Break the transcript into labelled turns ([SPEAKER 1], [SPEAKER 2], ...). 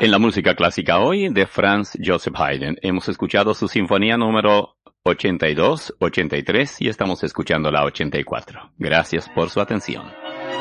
[SPEAKER 1] En la música clásica hoy de Franz Joseph Haydn hemos escuchado su sinfonía número 82, 83 y estamos escuchando la 84. Gracias por su atención.